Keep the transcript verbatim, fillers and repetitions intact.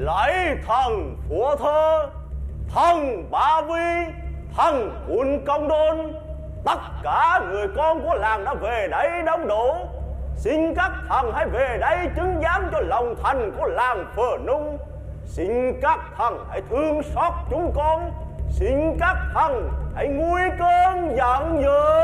Lạy thần Phổ Thơ, thần Ba Vi, thần Quận Công Đôn, tất cả người con của làng đã về đây đông đủ. Xin các thần hãy về đây chứng giám cho lòng thành của làng Phờ Nung. Xin các thần hãy thương xót chúng con. Xin các thần hãy nguôi cơn giận dữ.